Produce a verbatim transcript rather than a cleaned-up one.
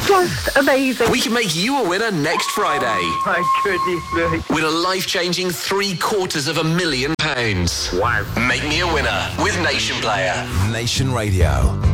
Just amazing. We can make you a winner next Friday. My goodness me. Win a life-changing three quarters of a million pounds. Wow. Make me a winner with Nation Player. Nation Radio.